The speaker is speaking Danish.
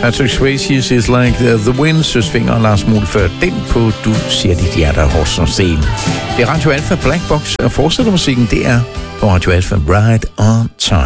Patrick Swayze's Is Like the Wind, Søsvinger og Lars Muhl før den på Du siger dit hjerte er hårdt som sten. Det er Radio Alpha Black Box, og fortsætter musikken, det er på Radio Alpha Right on Time.